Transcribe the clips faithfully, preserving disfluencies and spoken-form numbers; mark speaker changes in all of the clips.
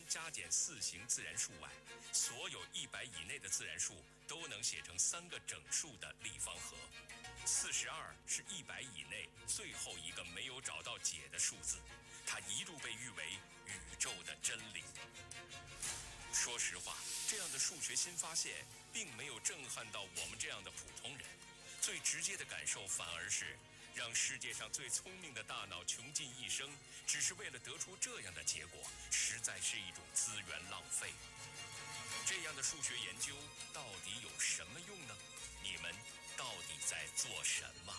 Speaker 1: 加减四行自然数外，所有一百以内的自然数都能写成三个整数的立方和。四十二是一百以内最后一个没有找到解的数字，它一度被誉为宇宙的真理。说实话，这样的数学新发现并没有震撼到我们这样的普通人，最直接的感受反而是让世界上最聪明的大脑穷尽一生，只是为了得出这样的结果，实在是一种资源浪费。这样的数学研究到底有什么用呢？你们到底在做什么？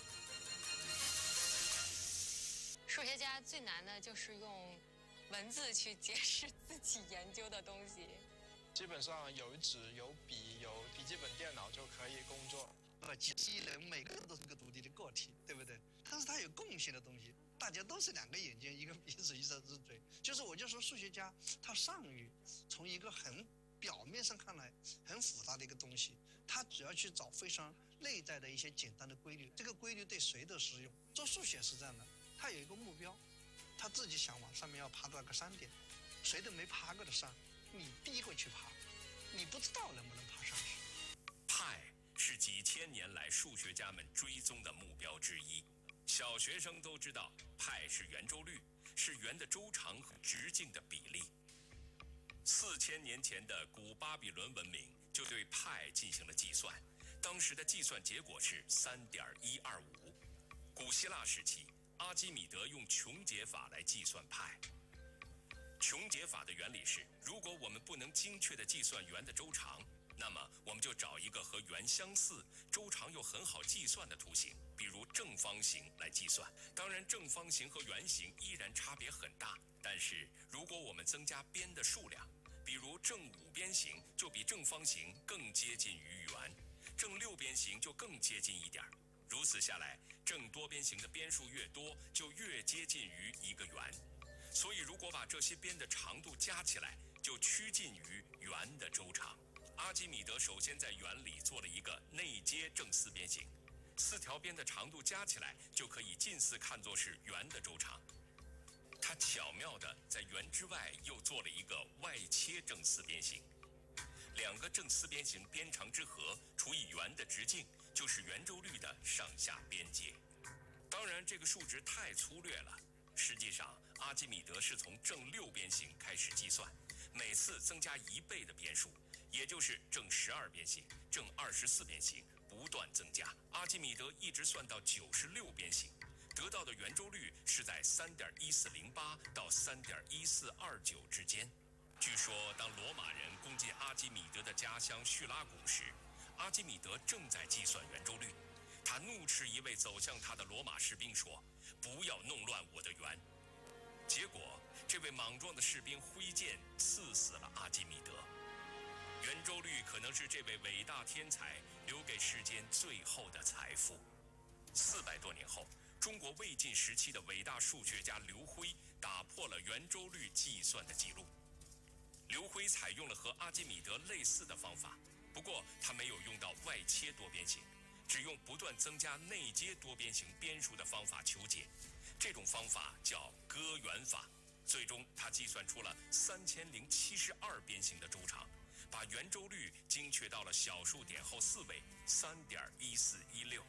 Speaker 2: 数学家最难的就是用文字去解释自己研究的东西。
Speaker 3: 基本上有纸、有笔、有笔记本电脑就可以工作。
Speaker 4: 呃，机器人每个人都是个独立的个体，对不对？但是它有共性的东西，大家都是两个眼睛、一个鼻子、一只嘴。就是我就说，数学家他善于从一个很表面上看来很复杂的一个东西，他只要去找非常内在的一些简单的规律，这个规律对谁都适用。做数学是这样的，他有一个目标，他自己想往上面要爬到那个山顶，谁都没爬过的山，你第一个去爬，你不知道能不能爬上去。
Speaker 1: 派是几千年来数学家们追踪的目标之一。小学生都知道，派是圆周率，是圆的周长和直径的比例。四千年前的古巴比伦文明就对派进行了计算，当时的计算结果是 三点一二五。古希腊时期，阿基米德用穷解法来计算派。穷解法的原理是，如果我们不能精确地计算圆的周长，那么我们就找一个和圆相似、周长又很好计算的图形，比如正方形来计算。当然，正方形和圆形依然差别很大，但是如果我们增加边的数量，比如正五边形就比正方形更接近于圆，正六边形就更接近一点。如此下来，正多边形的边数越多，就越接近于一个圆。所以如果把这些边的长度加起来，就趋近于圆的周长。阿基米德首先在圆里做了一个内接正四边形，四条边的长度加起来就可以近似看作是圆的周长。他巧妙地在圆之外又做了一个外切正四边形，两个正四边形边长之和除以圆的直径，就是圆周率的上下边界。当然，这个数值太粗略了。实际上，阿基米德是从正六边形开始计算，每次增加一倍的边数，也就是正十二边形、正二十四边形，不断增加。阿基米德一直算到九十六边形，得到的圆周率是在 三点一四零八 到 三点一四二九 之间。据说，当罗马人攻进阿基米德的家乡叙拉古时，阿基米德正在计算圆周率。他怒斥一位走向他的罗马士兵说：“不要弄乱我的圆。”结果，这位莽撞的士兵挥剑刺死了阿基米德。圆周率可能是这位伟大天才留给世间最后的财富。四百多年后，中国魏晋时期的伟大数学家刘辉打破了圆周率计算的记录。刘辉采用了和阿基米德类似的方法，不过他没有用到外切多边形，只用不断增加内接多边形边数的方法求解。这种方法叫割圆法。最终，他计算出了三千零七十二边形的周长，把圆周率精确到了小数点后四位 三点一四一六。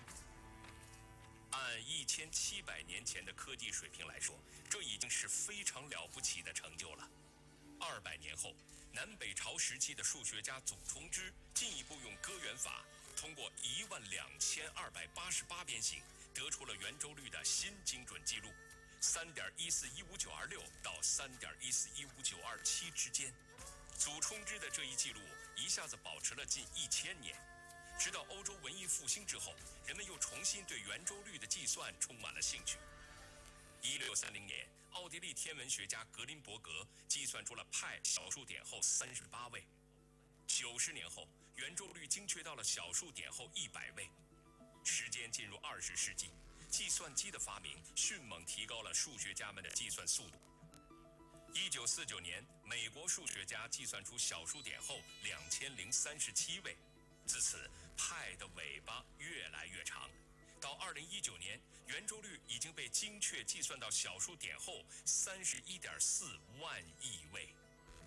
Speaker 1: 按一千七百年前的科技水平来说，这已经是非常了不起的成就了。二百年后，南北朝时期的数学家祖冲之进一步用割圆法，通过一万两千二百八十八边形，得出了圆周率的新精准记录， 三点一四一五九二六 到 三点一四一五九二七 之间。祖冲之的这一记录一下子保持了近一千年。直到欧洲文艺复兴之后，人们又重新对圆周率的计算充满了兴趣。一六三零年，奥地利天文学家格林伯格计算出了派小数点后三十八位。九十年后，圆周率精确到了小数点后一百位。时间进入二十世纪，计算机的发明迅猛提高了数学家们的计算速度。一九四九年，美国数学家计算出小数点后两千零三十七位。自此，派的尾巴越来越长。到二零一九年，圆周率已经被精确计算到小数点后三十一点四万亿位。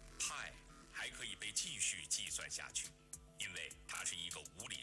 Speaker 1: 还可以被继续计算下去。